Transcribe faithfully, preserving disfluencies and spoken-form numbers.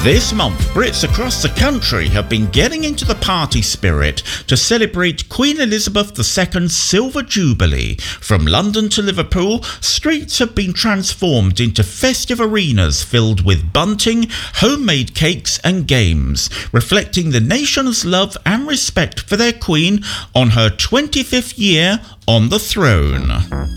This month, Brits across the country have been getting into the party spirit to celebrate Queen Elizabeth the Second's Silver Jubilee. From London to Liverpool, streets have been transformed into festive arenas filled with bunting, homemade cakes and games, reflecting the nation's love and respect for their Queen on her twenty-fifth year on the throne.